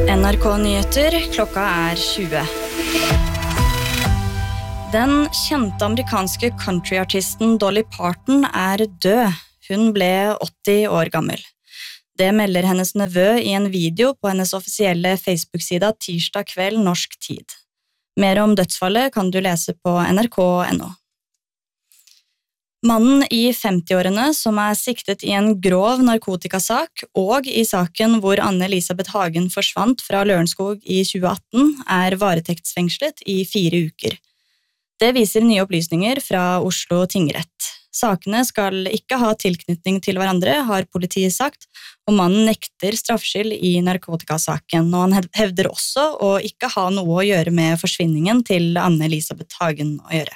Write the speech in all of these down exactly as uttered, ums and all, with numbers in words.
N R K Nyheter, klokka er tjue. Den kjente amerikanske countryartisten Dolly Parton er død. Hun ble åtti år gammel. Det melder hennes nevø i en video på hennes offisielle Facebook-sida tirsdag kveld norsk tid. Mer om dødsfallet kan du lese på N R K punktum N O. Mannen i femti-årene som er siktet i en grov narkotikasak og i saken hvor Anne-Elisabeth Hagen forsvant fra Lørenskog i tjue atten, er varetektsfengslet i fire uker. Det viser nye opplysninger fra Oslo tingrett. Sakene skal ikke ha tilknytning til hverandre, har politiet sagt, og mannen nekter straffskyld i narkotikasaken, og han hevder også å ikke ha noe å gjøre med forsvinningen til Anne-Elisabeth Hagen å gjøre.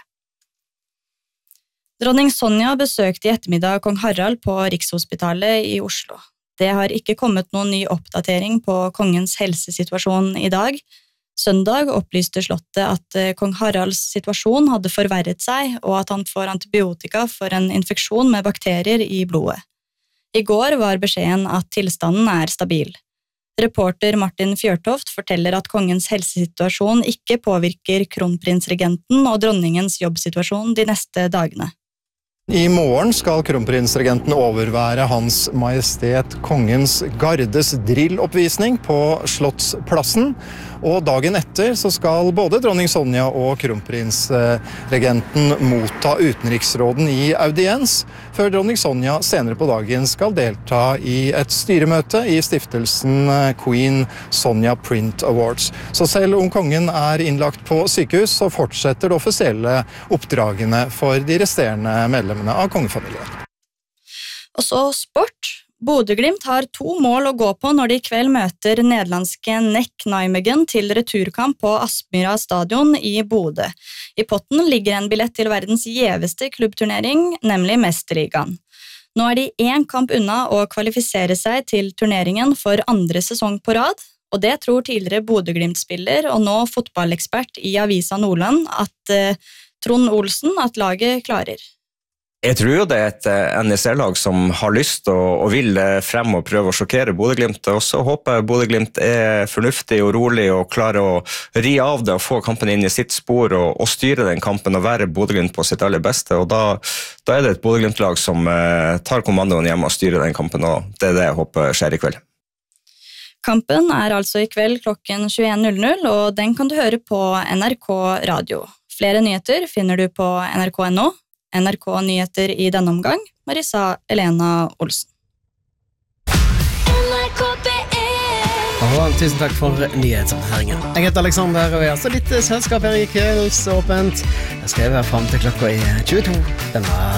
Dronning Sonja besøkte i ettermiddag kong Harald på Rikshospitalet i Oslo. Det har ikke kommet noen ny oppdatering på kongens helsesituasjon i dag. Søndag opplyste slottet at kong Haralds situasjon hadde forverret seg, og at han får antibiotika for en infeksjon med bakterier i blodet. I går var beskjeden at tilstanden er stabil. Reporter Martin Fjørtoft forteller at kongens helsesituasjon ikke påvirker kronprinsregenten og dronningens jobbsituasjon de neste dagene. I morgen skal kronprinsregenten overvære Hans Majestet Kongens Gardes drilloppvisning på Slottsplassen, og dagen etter så skal både dronning Sonja og kronprinsregenten motta utenriksråden i audiens, før dronning Sonja senere på dagen skal delta i et styremøte i stiftelsen Queen Sonja Print Awards. Så selv om kongen er innlagt på sykehus, så fortsetter det offisielle oppdragene for de resterende medlemmene av kongefamilien. Og så sport. Bodø/Glimt har to mål å gå på når de i kveld møter nederlandske Neck Nijmegen til returkamp på Aspmyra stadion i Bodø. I potten ligger en billett til verdens gjeveste klubbturnering, nemlig Mesterligaen. Nå er de én kamp unna å kvalifisere seg til turneringen for andre sesong på rad, og det tror tidligere Bodø/Glimt-spiller og nå fotballekspert i Avisa Nordland at eh, Trond Olsen at laget klarer. Jeg tror jo det er et N S L-lag som har lyst og, og vil frem og prøve å sjokkere Bodø/Glimt, og så håper jeg Bodø/Glimt er fornuftig og rolig og klarer å ri av det og få kampen inn i sitt spor og, og styre den kampen og være Bodø/Glimt på sitt aller beste, og da, da er det et Bodø/Glimt-lag som eh, tar kommandoen hjemme og styrer den kampen, og det er det jeg håper skjer i kveld. Kampen er altså i kveld klokken tjueen null null, og den kan du høre på N R K Radio. Flere nyheter finner du på N R K punktum N O. N R K Nyheter i denne omgang, Marisa Elena Olsen. Og tusen takk for nyhetsoppdateringen. Jeg heter Alexander, og jeg har så litt selskap her i Kveldsåpent. Jeg skrev her frem til klokka i tjueto. Denne